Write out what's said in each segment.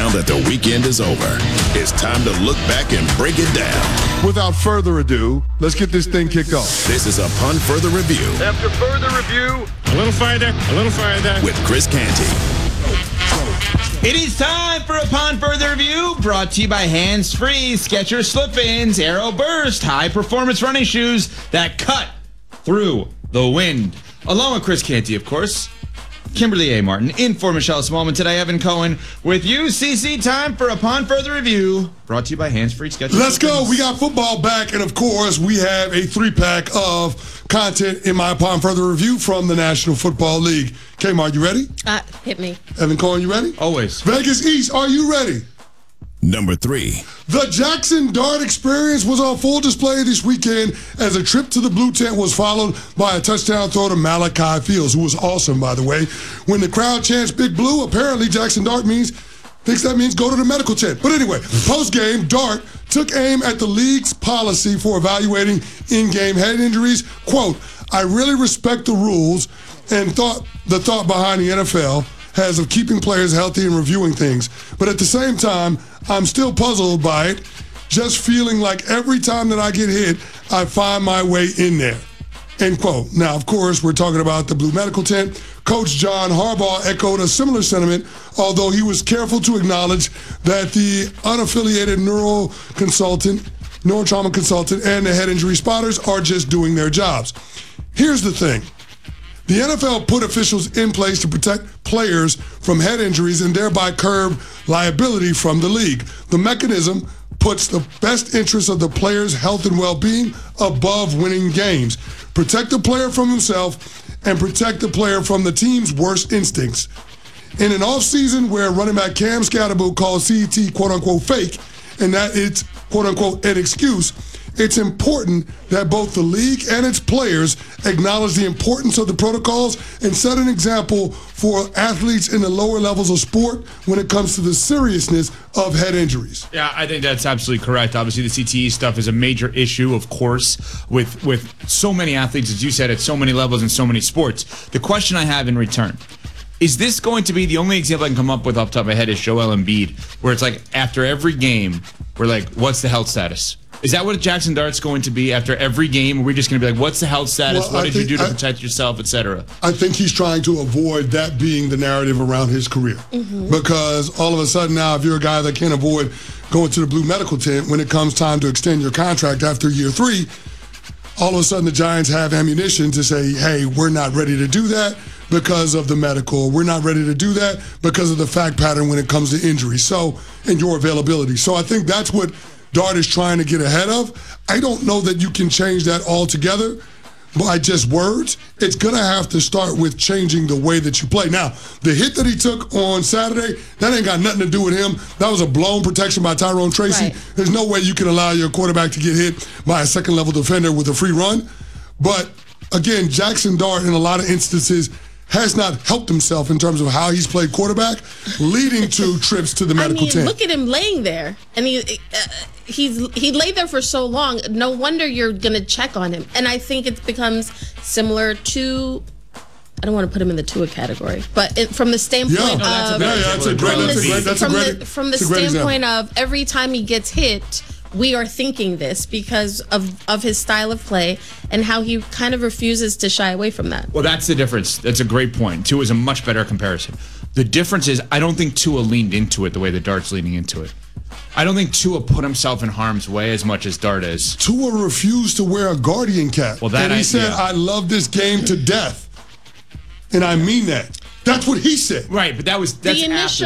now that the weekend is over, it's time to look back and break it down. Without further ado, let's get this thing kicked off. This is Upon Further Review. After further review, a little farther. With Chris Canty. It is time for Upon Further Review, brought to you by Hands Free, Skechers Slip-ins, Aero Burst, high-performance running shoes that cut through the wind. Along with Chris Canty, of course. Kimberly A. Martin, in for Michelle Smallman. Today, Evan Cohen with you. CC, time for Upon Further Review, brought to you by Hands Free Skechers. Let's go. We got football back, and of course, we have a 3-pack of content in my Upon Further Review from the National Football League. Kmart, you ready? Hit me. Evan Cohen, you ready? Always. Vegas East, are you ready? Number 3. The Jackson Dart experience was on full display this weekend as a trip to the Blue Tent was followed by a touchdown throw to Malachi Fields, who was awesome, by the way. When the crowd chants Big Blue, apparently Jackson Dart thinks that means go to the medical tent. But anyway, post-game, Dart took aim at the league's policy for evaluating in-game head injuries. Quote, I really respect the rules and the thought behind the NFL has of keeping players healthy and reviewing things. But at the same time, I'm still puzzled by it, just feeling like every time that I get hit, I find my way in there. End quote. Now, of course, we're talking about the Blue Medical Tent. Coach John Harbaugh echoed a similar sentiment, although he was careful to acknowledge that the unaffiliated neurotrauma consultant and the head injury spotters are just doing their jobs. Here's the thing. The NFL put officials in place to protect players from head injuries and thereby curb liability from the league. The mechanism puts the best interests of the player's health and well-being above winning games. Protect the player from himself and protect the player from the team's worst instincts. In an offseason where running back Cam Scatterbo called CET quote-unquote fake and that it's quote-unquote an excuse, it's important that both the league and its players acknowledge the importance of the protocols and set an example for athletes in the lower levels of sport when it comes to the seriousness of head injuries. Yeah, I think that's absolutely correct. Obviously, the CTE stuff is a major issue, of course, with so many athletes, as you said, at so many levels in so many sports. The question I have in return, is this going to be the only example I can come up with off the top of my head is Joel Embiid, where it's like after every game, we're like, what's the health status? Is that what Jackson Dart's going to be after every game? Are we just going to be like, what's the health status? What did you do to protect yourself, et cetera? I think he's trying to avoid that being the narrative around his career. Mm-hmm. Because all of a sudden now, if you're a guy that can't avoid going to the Blue Medical Tent when it comes time to extend your contract after year 3, all of a sudden the Giants have ammunition to say, hey, we're not ready to do that because of the medical. We're not ready to do that because of the fact pattern when it comes to injury. So, and your availability. So I think that's what Dart is trying to get ahead of. I don't know that you can change that altogether by just words. It's going to have to start with changing the way that you play. Now, the hit that he took on Saturday, that ain't got nothing to do with him. That was a blown protection by Tyrone Tracy. Right. There's no way you can allow your quarterback to get hit by a second-level defender with a free run. But, again, Jackson Dart, in a lot of instances, has not helped himself in terms of how he's played quarterback, leading to trips to the medical tent. Look at him laying there. And he laid there for so long. No wonder you're going to check on him. And I think it becomes similar to, I don't want to put him in the Tua category, but from the standpoint from the standpoint of every time he gets hit, we are thinking this because of his style of play and how he kind of refuses to shy away from that. Well, that's the difference. That's a great point. Tua is a much better comparison. The difference is I don't think Tua leaned into it the way that Dart's leaning into it. I don't think Tua put himself in harm's way as much as Dart is. Tua refused to wear a Guardian cap. Well, that and he said, I love this game to death. And I mean that. That's what he said. Right, but that's the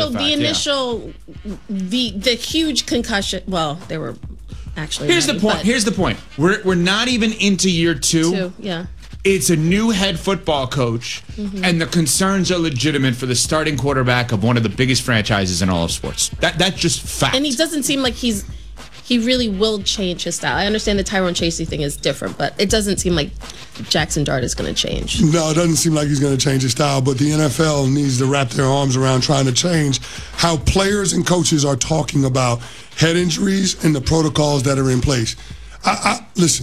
huge concussion. Well, they were actually. Here's the point. We're not even into year 2. Yeah. It's a new head football coach, and the concerns are legitimate for the starting quarterback of one of the biggest franchises in all of sports. That's just fact. And he doesn't seem like he really will change his style. I understand the Tyrone Tracy thing is different, but it doesn't seem like Jackson Dart is going to change. No, it doesn't seem like he's going to change his style, but the NFL needs to wrap their arms around trying to change how players and coaches are talking about head injuries and the protocols that are in place. Listen,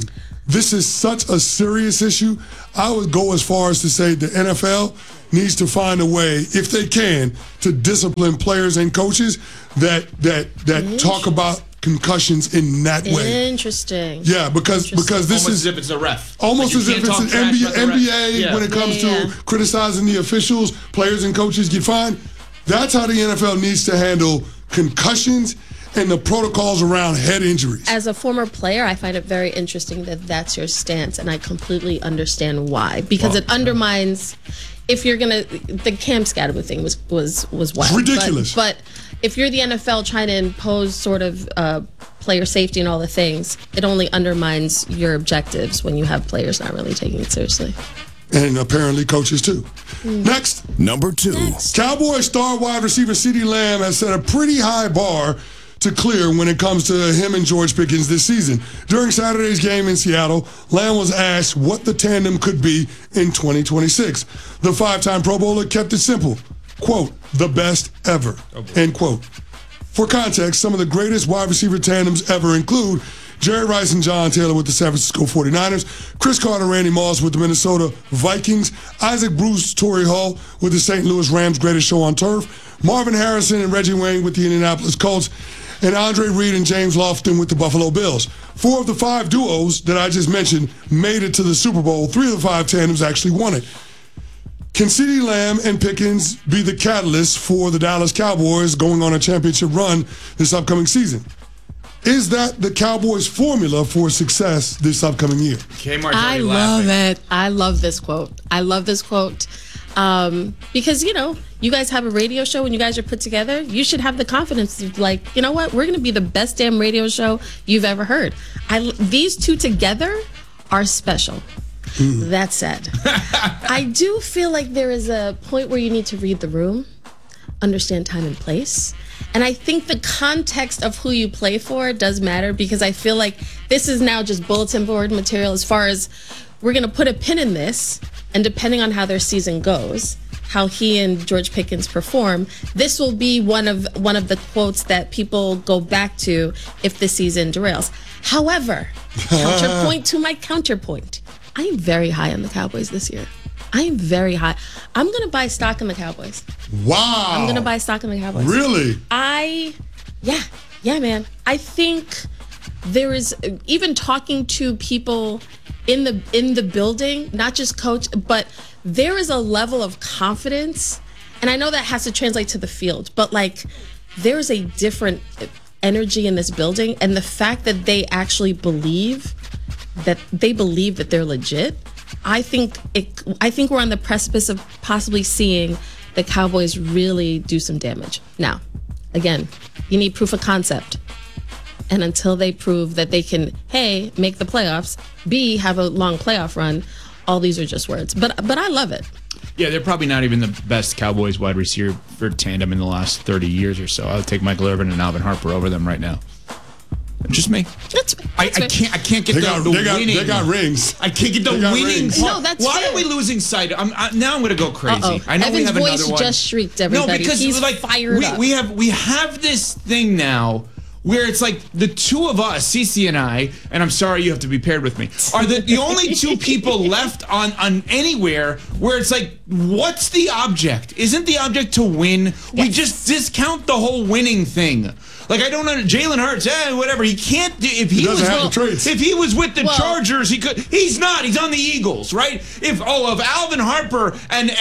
this is such a serious issue. I would go as far as to say the NFL needs to find a way, if they can, to discipline players and coaches that talk about concussions in that way. Interesting. Yeah, because this almost is as if it's a ref. almost Like, as if it's an NBA when it comes to criticizing the officials, players and coaches get fined. That's how the NFL needs to handle concussions and the protocols around head injuries. As a former player, I find it very interesting that that's your stance, and I completely understand why. Because it undermines, if you're gonna, the Cam Scatterwood thing was wild. It's ridiculous. But if you're the NFL trying to impose sort of player safety and all the things, it only undermines your objectives when you have players not really taking it seriously. And apparently coaches too. Next. Number 2. Cowboys star wide receiver CeeDee Lamb has set a pretty high bar to clear when it comes to him and George Pickens this season. During Saturday's game in Seattle, Lamb was asked what the tandem could be in 2026. The 5-time Pro Bowler kept it simple. Quote, the best ever, end quote. For context, some of the greatest wide receiver tandems ever include Jerry Rice and John Taylor with the San Francisco 49ers, Chris Carter and Randy Moss with the Minnesota Vikings, Isaac Bruce, Torrey Hall with the St. Louis Rams' Greatest Show on Turf, Marvin Harrison and Reggie Wayne with the Indianapolis Colts, and Andre Reed and James Lofton with the Buffalo Bills. 4 of the 5 duos that I just mentioned made it to the Super Bowl. 3 of the 5 tandems actually won it. Can CeeDee Lamb and Pickens be the catalyst for the Dallas Cowboys going on a championship run this upcoming season? Is that the Cowboys' formula for success this upcoming year? I love it. I love this quote. Because, you guys have a radio show when you guys are put together. You should have the confidence of like, you know what? We're going to be the best damn radio show you've ever heard. These two together are special. That said, I do feel like there is a point where you need to read the room, understand time and place. And I think the context of who you play for does matter, because I feel like this is now just bulletin board material as far as we're going to put a pin in this, and depending on how their season goes, how he and George Pickens perform, this will be one of the quotes that people go back to if the season derails. However, counterpoint to my counterpoint, I am very high on the Cowboys this year. I am very high. I'm going to buy stock in the Cowboys. Wow. I'm going to buy stock in the Cowboys. Really? Yeah, man. I think there is, even talking to people in the building, not just coach, but there is a level of confidence, and I know that has to translate to the field, but like there is a different energy in this building, and the fact that they actually believe that they're legit, I think we're on the precipice of possibly seeing the Cowboys really do some damage. Now, again, you need proof of concept. And until they prove that they can, A, make the playoffs, B, have a long playoff run, all these are just words. But I love it. Yeah, they're probably not even the best Cowboys wide receiver tandem in the last 30 years or so. I would take Michael Irvin and Alvin Harper over them right now. Just me. I can't get the winning. They got rings. I can't get the winning. No, that's Why fair. are we losing sight? Now I'm going to go crazy. I know Evan's we have voice another one. just shrieked, everybody. No, because he's like fired up. we have this thing now where it's like the two of us, Cece and I, and I'm sorry you have to be paired with me, are the only two people left on anywhere where it's like, what's the object? Isn't the object to win? Yes. We just discount the whole winning thing. Like, I don't know, Jalen Hurts, whatever. He can't do, if he was with the Chargers, he could. He's not. He's on the Eagles, right? If Alvin Harper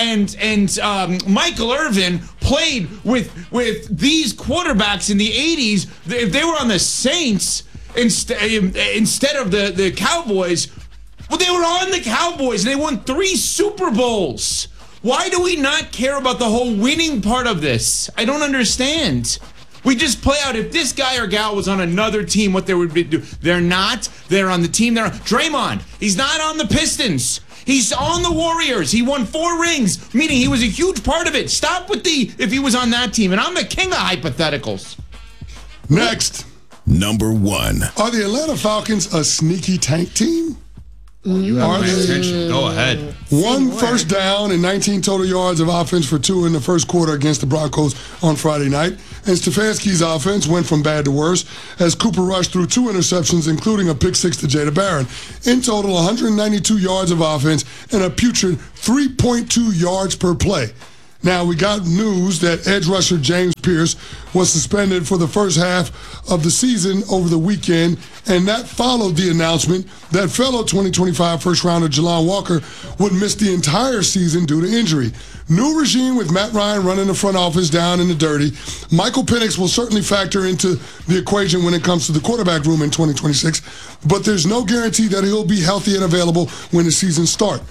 and Michael Irvin played with these quarterbacks in the 80s, if they were on the Saints instead of the Cowboys, well, they were on the Cowboys and they won 3 Super Bowls. Why do we not care about the whole winning part of this? I don't understand. We just play out if this guy or gal was on another team, what they would do. They're not. They're on the team. They're on. Draymond, he's not on the Pistons. He's on the Warriors. He won 4 rings, meaning he was a huge part of it. Stop with if he was on that team. And I'm the king of hypotheticals. Next. Number 1. Are the Atlanta Falcons a sneaky tank team? You have my attention. Go ahead. 1 first down and 19 total yards of offense for 2 in the first quarter against the Broncos on Friday night. and Stefanski's offense went from bad to worse as Cooper Rush threw 2 interceptions, including a pick 6 to Jada Barron. In total, 192 yards of offense and a putrid 3.2 yards per play. Now, we got news that edge rusher James Pierce was suspended for the first half of the season over the weekend, and that followed the announcement that fellow 2025 first-rounder Jelon Walker would miss the entire season due to injury. New regime with Matt Ryan running the front office down in the dirty. Michael Penix will certainly factor into the equation when it comes to the quarterback room in 2026, but there's no guarantee that he'll be healthy and available when the season starts.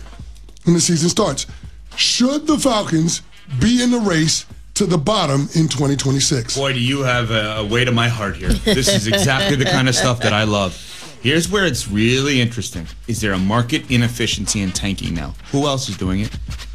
Should the Falcons be in the race to the bottom in 2026? Boy, do you have a way to my heart here. This is exactly the kind of stuff that I love. Here's where it's really interesting. Is there a market inefficiency in tanking now? Who else is doing it?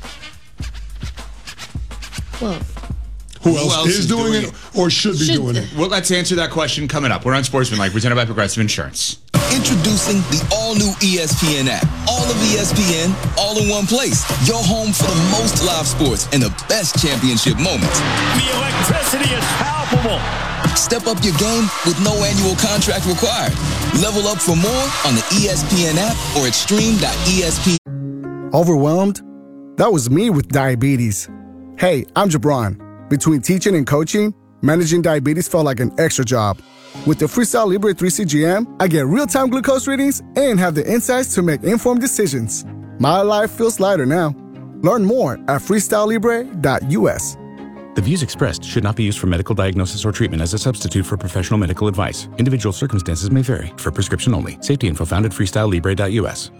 Well, Who else is doing it or should be doing it? Well, let's answer that question coming up. We're on Sportsmanlike, presented by Progressive Insurance. Introducing the all-new ESPN app. All of ESPN, all in one place. Your home for the most live sports and the best championship moments. The electricity is palpable. Step up your game with no annual contract required. Level up for more on the ESPN app or at stream.espn. Overwhelmed? That was me with diabetes. Hey, I'm Jabron. Between teaching and coaching, managing diabetes felt like an extra job. With the Freestyle Libre 3 CGM, I get real-time glucose readings and have the insights to make informed decisions. My life feels lighter now. Learn more at freestylelibre.us. The views expressed should not be used for medical diagnosis or treatment as a substitute for professional medical advice. Individual circumstances may vary. For prescription only. Safety info found at freestylelibre.us.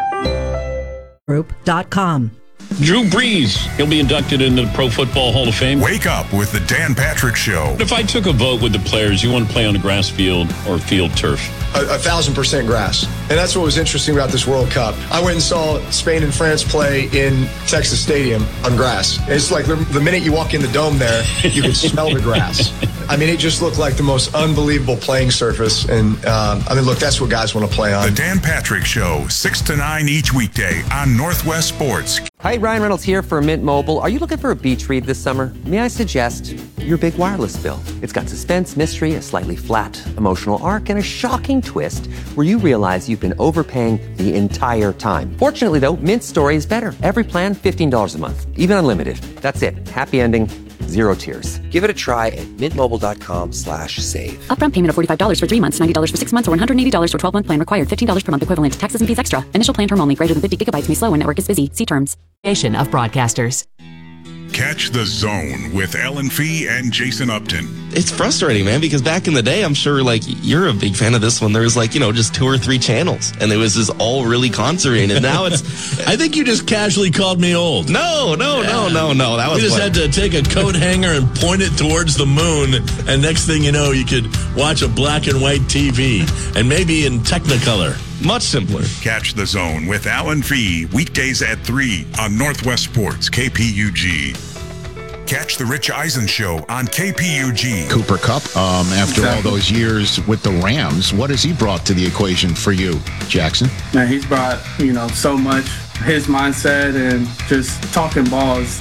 Group.com. Drew Brees, he'll be inducted into the Pro Football Hall of Fame. Wake up with the Dan Patrick Show. If I took a vote with the players, you want to play on a grass field or field turf? 1,000% grass. And that's what was interesting about this World Cup. I went and saw Spain and France play in Texas Stadium on grass. It's like the minute you walk in the dome there, you can smell the grass. I mean, it just looked like the most unbelievable playing surface. And, look, that's what guys want to play on. The Dan Patrick Show, 6 to 9 each weekday on Northwest Sports. Hi, Ryan Reynolds here for Mint Mobile. Are you looking for a beach read this summer? May I suggest your big wireless bill? It's got suspense, mystery, a slightly flat emotional arc, and a shocking twist where you realize you've been overpaying the entire time. Fortunately, though, Mint's story is better. Every plan, $15 a month, even unlimited. That's it. Happy ending. Zero tears. Give it a try at mintmobile.com/save. Upfront payment of $45 for 3 months, $90 for 6 months, or $180 for 12-month plan required. $15 per month equivalent. Taxes and fees extra. Initial plan term only. Greater than 50 gigabytes may slow when network is busy. See terms. Of broadcasters. Catch the Zone with Ellen Fee and Jason Upton. It's frustrating, man, because back in the day, I'm sure, you're a big fan of this one. There was, just 2 or 3 channels, and it was just all really concentrated. And now it's... I think you just casually called me old. No. That was... We just had to take a coat hanger and point it towards the moon, and next thing you know, you could watch a black and white TV, and maybe in Technicolor. Much simpler. Catch the Zone with Alan Fee weekdays at 3 on Northwest Sports KPUG. Catch the Rich Eisen Show on KPUG. Cooper Kupp, after all those years with the Rams, what has he brought to the equation for you, Jackson? Man, he's brought, so much. His mindset and just talking balls,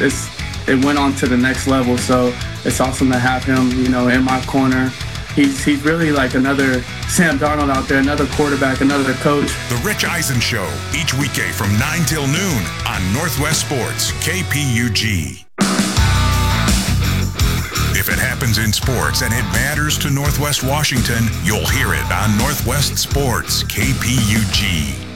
it went on to the next level. So it's awesome to have him, in my corner. He's really like another Sam Darnold out there, another quarterback, another coach. The Rich Eisen Show, each weekday from 9 till noon on Northwest Sports, KPUG. If it happens in sports and it matters to Northwest Washington, you'll hear it on Northwest Sports, KPUG.